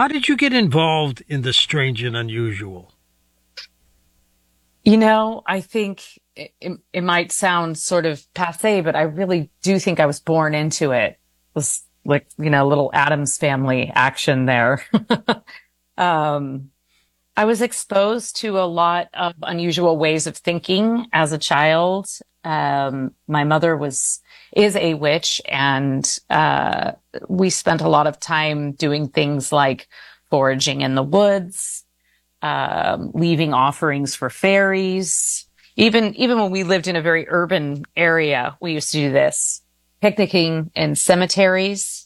How did you get involved in the strange and unusual? I think it might sound sort of passé, but I really do think I was born into it. It was like, little Addams family action there. Um, I was exposed to a lot of unusual ways of thinking as a child. My mother is a witch, and we spent a lot of time doing things like foraging in the woods, leaving offerings for fairies. Even when we lived in a very urban area, we used to do this, picnicking in cemeteries.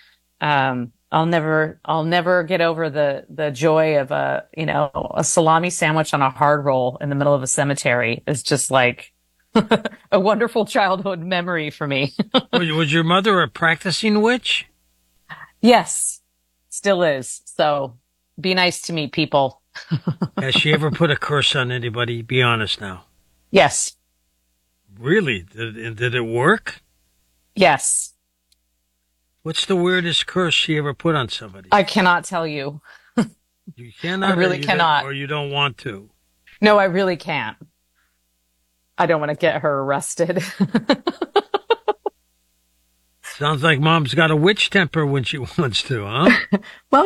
I'll never get over the joy of a salami sandwich on a hard roll in the middle of a cemetery. It's just like a wonderful childhood memory for me. Was your mother a practicing witch? Yes, still is. So be nice to me, people. Has she ever put a curse on anybody? Be honest now. Yes, Really? Did it work? yes. What's the weirdest curse she ever put on somebody? I cannot tell you. You I cannot, really cannot. or you don't want to. No, I really can't. I don't want to get her arrested. Sounds like Mom's got a witch temper when she wants to, huh? Well,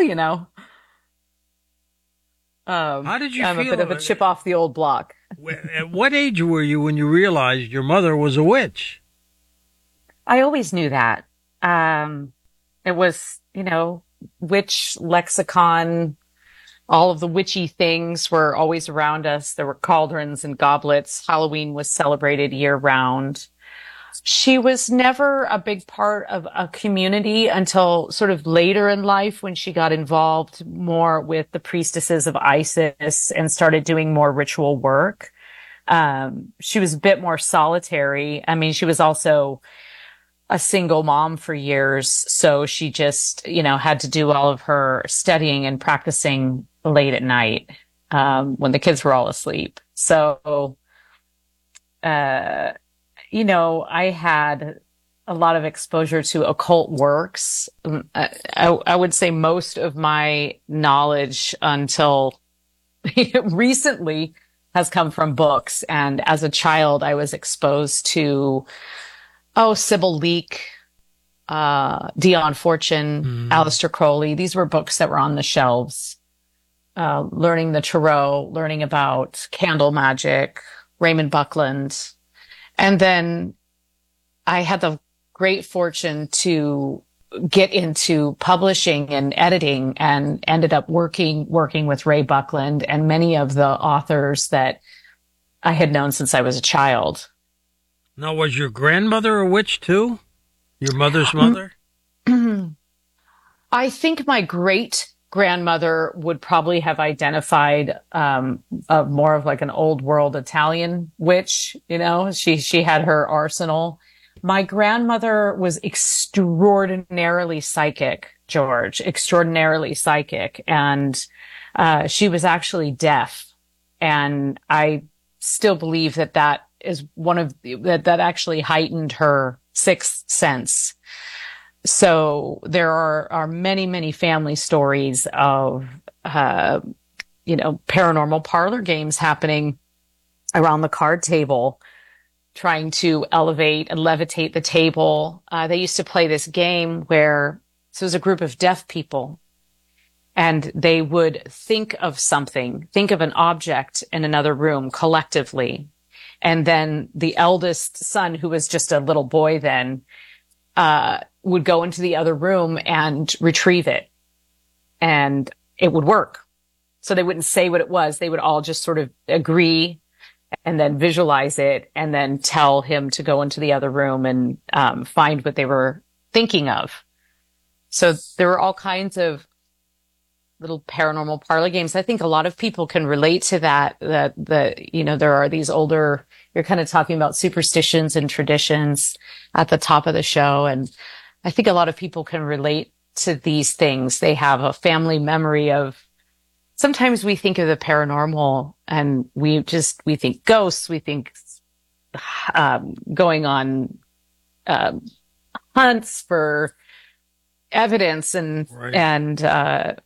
How did you I'm a feel? bit of a chip off the old block. At what age were you when you realized your mother was a witch? I always knew that. It was, witch lexicon, all of the witchy things were always around us. There were cauldrons and goblets. Halloween was celebrated year round. She was never a big part of a community until sort of later in life when she got involved more with the priestesses of Isis and started doing more ritual work. She was a bit more solitary. I mean, she was also a single mom for years. So she just, had to do all of her studying and practicing late at night, when the kids were all asleep. So, uh, I had a lot of exposure to occult works. I would say most of my knowledge until recently has come from books. And as a child, I was exposed to, Sybil Leek, Dion Fortune, Mm. Aleister Crowley. These were books that were on the shelves. Learning the tarot, learning about candle magic, Raymond Buckland. And then I had the great fortune to get into publishing and editing and ended up working with Ray Buckland and many of the authors that I had known since I was a child. Now, was your grandmother a witch too? Your mother's mother? I think my great grandmother would probably have identified more of like an old world Italian witch. She had her arsenal. My grandmother was extraordinarily psychic, George, extraordinarily psychic, and she was actually deaf. And I still believe that is one of that actually heightened her sixth sense. So there are many, many family stories of, paranormal parlor games happening around the card table, trying to elevate and levitate the table. They used to play this game where, so it was a group of deaf people, and they would think of something, think of an object in another room collectively. And then the eldest son, who was just a little boy then, would go into the other room and retrieve it, and it would work. So they wouldn't say what it was. They would all just sort of agree and then visualize it and then tell him to go into the other room and find what they were thinking of. So there were all kinds of little paranormal parlor games. I think a lot of people can relate to that, there are these older, you're kind of talking about superstitions and traditions at the top of the show. And I think a lot of people can relate to these things. They have a family memory of, sometimes we think of the paranormal and we think ghosts, we think, going on, hunts for evidence and, Right.